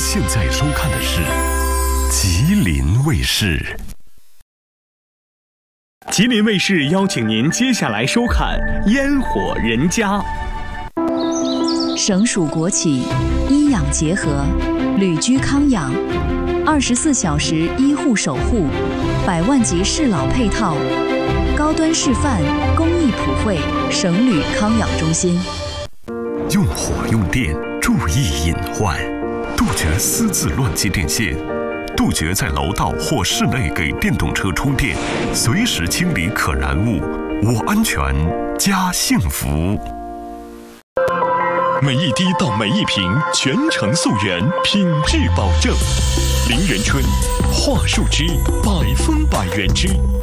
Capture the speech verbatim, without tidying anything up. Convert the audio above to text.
现在收看的是吉林卫视。 吉林卫视邀请您接下来收看《烟火人家》。 省属国企，医养结合，旅居康养，二十四小时医护守护，百万级适老配套，高端示范，公益普惠，省旅康养中心。 用火用电，注意隐患，杜绝私自乱接电线，杜绝在楼道或室内给电动车充电，随时清理可燃物。我安全，家幸福。每一滴到每一瓶，全程溯源，品质保证。林源春，桦树汁，百分百原汁。